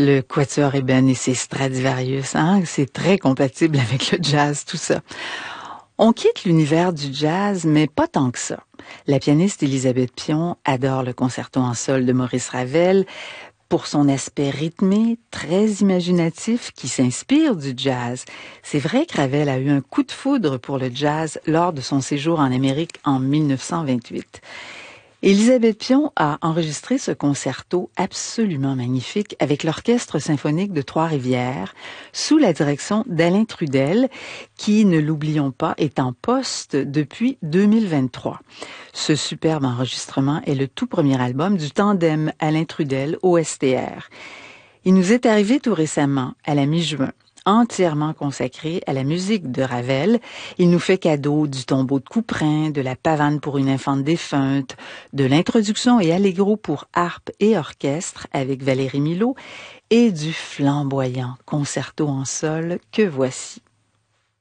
Le quatuor ébène et ses Stradivarius, hein, c'est très compatible avec le jazz, tout ça. On quitte l'univers du jazz, mais pas tant que ça. La pianiste Élisabeth Pion adore le concerto en sol de Maurice Ravel pour son aspect rythmé, très imaginatif, qui s'inspire du jazz. C'est vrai que Ravel a eu un coup de foudre pour le jazz lors de son séjour en Amérique en 1928. Élisabeth Pion a enregistré ce concerto absolument magnifique avec l'Orchestre symphonique de Trois-Rivières sous la direction d'Alain Trudel, qui, ne l'oublions pas, est en poste depuis 2023. Ce superbe enregistrement est le tout premier album du tandem Alain Trudel-OSTR. Il nous est arrivé tout récemment, à la mi-juin, entièrement consacré à la musique de Ravel. Il nous fait cadeau du tombeau de Couperin, de la pavane pour une infante défunte, de l'introduction et allegro pour harpe et orchestre avec Valérie Milhaud et du flamboyant concerto en sol que voici.